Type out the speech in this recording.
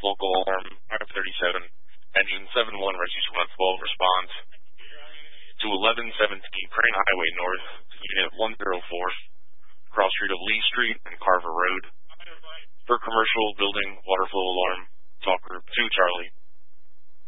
Local alarm 537, engine 71, rescue squad 12 responds to 1117 Crane Highway North, unit 104, cross street of Lee Street and Carver Road. For commercial building water flow alarm, talk group 2 Charlie.